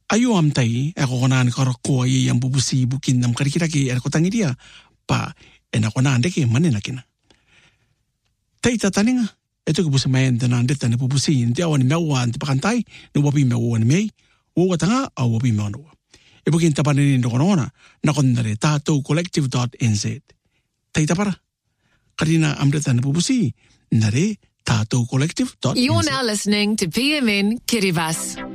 Ayo am tai e konan karakoa I ang bubusi bukin nam karikiraki e kotangiria pa e na konan deke manena kina. Tai tataninga e tuku busi maen tanan deta ne bubusi in te awan mewa ante pakantai no wapi mewa ni mei o tanga au wapi mewa. E bukin tapanin no konona na konare tatocollective.nz. Tai tapara. Karina am deta ne bubusi nare tatocollective.nz. You're now listening to PMN Kiribati.